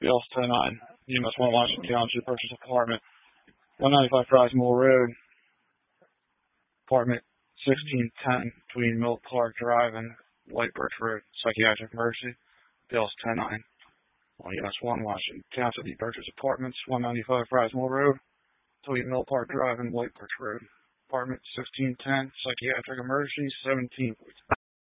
BLS 109, EMS 1 Washington Township, Purchase Apartment, 195 Fries Mill Road, Apartment 1610, between Mill Park Drive and White Birch Road, Psychiatric Emergency, BLS 109, EMS 1 Washington Township, Purchase Apartments, 195 Fries Mill Road, between Mill Park Drive and White Birch Road, Apartment 1610, Psychiatric Emergency, 17